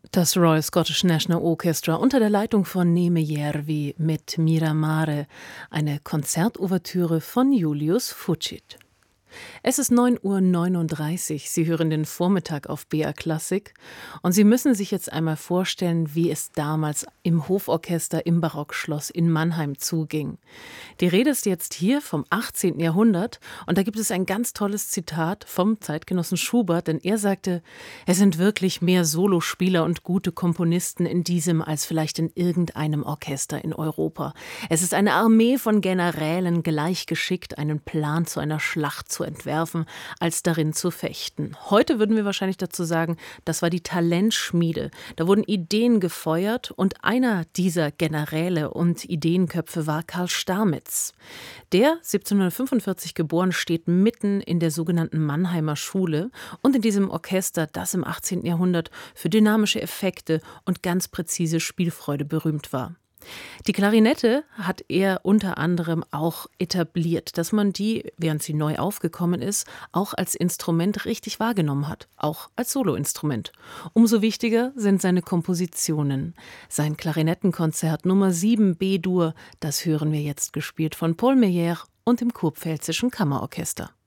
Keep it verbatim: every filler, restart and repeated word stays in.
Das Royal Scottish National Orchestra unter der Leitung von Neeme Järvi mit Miramare, eine Konzertouvertüre von Julius Fučík. Es ist neun Uhr neununddreißig. Sie hören den Vormittag auf B R Klassik und Sie müssen sich jetzt einmal vorstellen, wie es damals im Hoforchester im Barockschloss in Mannheim zuging. Die Rede ist jetzt hier vom achtzehnten Jahrhundert und da gibt es ein ganz tolles Zitat vom Zeitgenossen Schubert, denn er sagte: Es sind wirklich mehr Solospieler und gute Komponisten in diesem als vielleicht in irgendeinem Orchester in Europa. Es ist eine Armee von Generälen gleichgeschickt, einen Plan zu einer Schlacht zu entwerfen, als darin zu fechten. Heute würden wir wahrscheinlich dazu sagen, das war die Talentschmiede. Da wurden Ideen gefeuert und einer dieser Generäle und Ideenköpfe war Karl Stamitz. Der, siebzehnhundertfünfundvierzig geboren, steht mitten in der sogenannten Mannheimer Schule und in diesem Orchester, das im achtzehnten Jahrhundert für dynamische Effekte und ganz präzise Spielfreude berühmt war. Die Klarinette hat er unter anderem auch etabliert, dass man die, während sie neu aufgekommen ist, auch als Instrument richtig wahrgenommen hat, auch als Soloinstrument. Umso wichtiger sind seine Kompositionen. Sein Klarinettenkonzert Nummer sieben B-Dur, das hören wir jetzt gespielt von Paul Meillère und dem Kurpfälzischen Kammerorchester.